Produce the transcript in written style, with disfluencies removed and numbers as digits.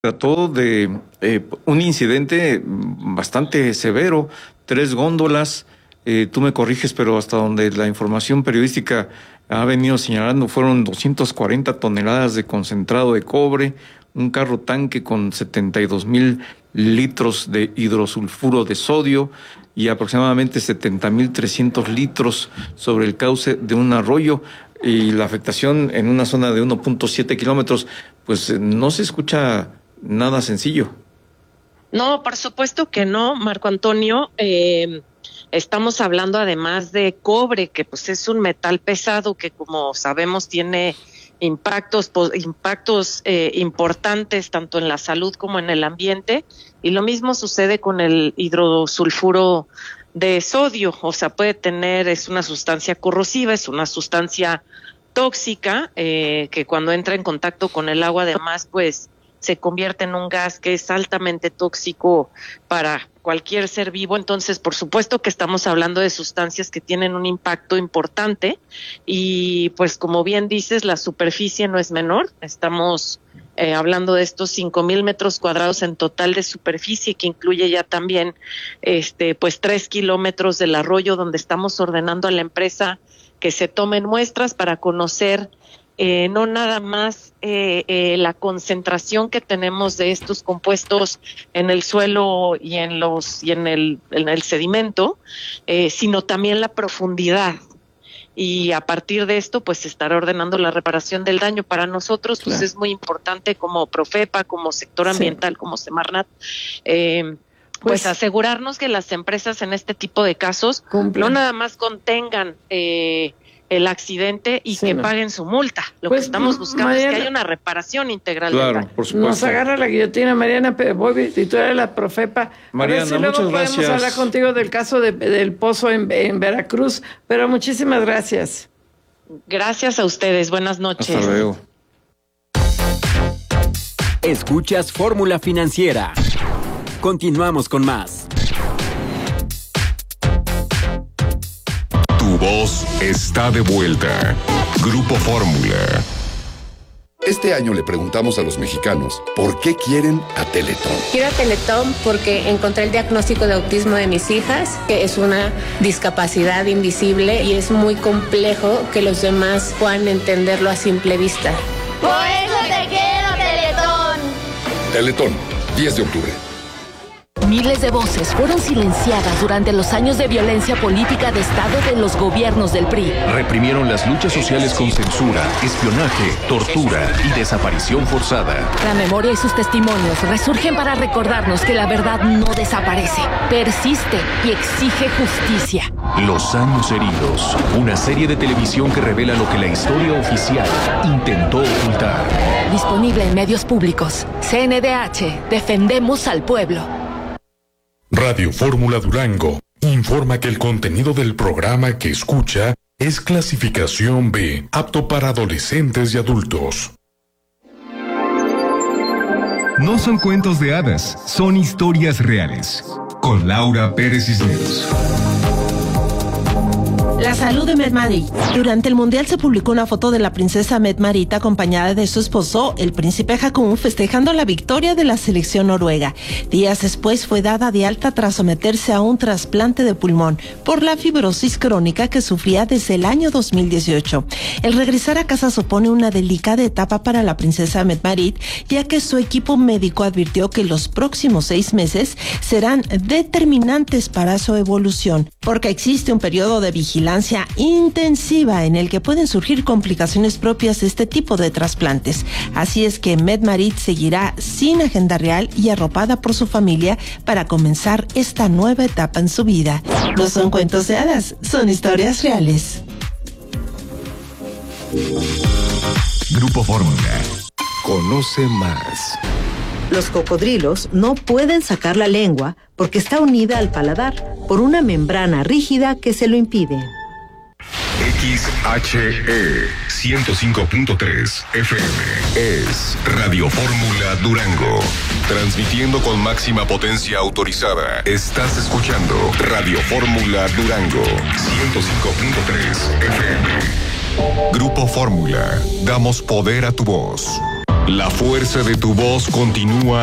Trató de un incidente bastante severo, 3 góndolas, tú me corriges, pero hasta donde la información periodística ha venido señalando fueron 240 toneladas de concentrado de cobre, un carro tanque con 72,000 litros de hidrosulfuro de sodio y aproximadamente 70,300 litros sobre el cauce de un arroyo, y la afectación en una zona de 1.7 kilómetros, pues no se escucha nada sencillo. No, por supuesto que no, Marco Antonio. Estamos hablando además de cobre, que pues es un metal pesado que, como sabemos, tiene impactos importantes tanto en la salud como en el ambiente, y lo mismo sucede con el hidrosulfuro de sodio. O sea, es una sustancia corrosiva, es una sustancia tóxica, que cuando entra en contacto con el agua, además, pues se convierte en un gas que es altamente tóxico para cualquier ser vivo. Entonces, por supuesto que estamos hablando de sustancias que tienen un impacto importante, y pues como bien dices, la superficie no es menor. Estamos hablando de estos 5,000 metros cuadrados en total de superficie, que incluye ya también pues 3 kilómetros del arroyo, donde estamos ordenando a la empresa que se tomen muestras para conocer no nada más la concentración que tenemos de estos compuestos en el suelo y en el sedimento, sino también la profundidad. Y a partir de esto, pues se estará ordenando la reparación del daño. Para nosotros, pues claro, es muy importante como Profepa, como sector ambiental, como Semarnat, pues asegurarnos que las empresas en este tipo de casos no nada más contengan el accidente y que paguen su multa. Lo que estamos buscando, Mariana, es que haya una reparación integral. Claro, por supuesto. Nos agarra la guillotina, Mariana Bovi, titular de la Profepa. Mariana, si luego podemos hablar contigo del caso del pozo en Veracruz, pero muchísimas gracias. Gracias a ustedes, buenas noches. Hasta luego. Escuchas Fórmula Financiera. Continuamos con más. Tu voz está de vuelta. Grupo Fórmula. Este año le preguntamos a los mexicanos por qué quieren a Teletón. Quiero a Teletón porque encontré el diagnóstico de autismo de mis hijas, que es una discapacidad invisible y es muy complejo que los demás puedan entenderlo a simple vista. Por eso te quiero, Teletón. Teletón, 10 de octubre. Miles de voces fueron silenciadas durante los años de violencia política de Estado de los gobiernos del PRI. Reprimieron las luchas sociales con censura, espionaje, tortura y desaparición forzada. La memoria y sus testimonios resurgen para recordarnos que la verdad no desaparece, persiste y exige justicia. Los años heridos, una serie de televisión que revela lo que la historia oficial intentó ocultar. Disponible en medios públicos. CNDH, defendemos al pueblo. Radio Fórmula Durango informa que el contenido del programa que escucha es clasificación B, apto para adolescentes y adultos. No son cuentos de hadas, son historias reales. Con Laura Pérez Cisneros. La salud de Medmarit. Durante el Mundial se publicó una foto de la princesa Medmarit acompañada de su esposo, el príncipe Haakon, festejando la victoria de la selección noruega. Días después fue dada de alta tras someterse a un trasplante de pulmón por la fibrosis crónica que sufría desde el año 2018. El regresar a casa supone una delicada etapa para la princesa Medmarit, ya que su equipo médico advirtió que los próximos 6 meses serán determinantes para su evolución, porque existe un periodo de vigilancia intensiva en el que pueden surgir complicaciones propias de este tipo de trasplantes. Así es que Medmarit seguirá sin agenda real y arropada por su familia para comenzar esta nueva etapa en su vida. No son cuentos de hadas, son historias reales. Grupo Fórmula. Conoce más. Los cocodrilos no pueden sacar la lengua porque está unida al paladar por una membrana rígida que se lo impide. XHE 105.3 FM es Radio Fórmula Durango. Transmitiendo con máxima potencia autorizada. Estás escuchando Radio Fórmula Durango 105.3 FM. Grupo Fórmula. Damos poder a tu voz. La fuerza de tu voz continúa